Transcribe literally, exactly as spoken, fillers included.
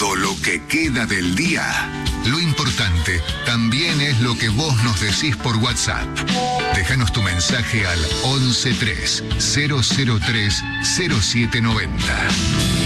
todo lo que queda del día. Lo importante también es lo que vos nos decís por WhatsApp. Déjanos tu mensaje al once tres, cero cero tres, cero siete noventa.